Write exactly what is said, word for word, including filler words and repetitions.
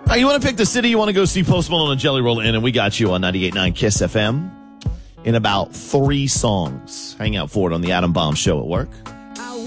right, you want to pick the city you want to go see Post Malone and Jelly Roll in, and we got you on ninety-eight point nine Kiss F M in about three songs. Hang out for it on the Adam Bomb Show at work.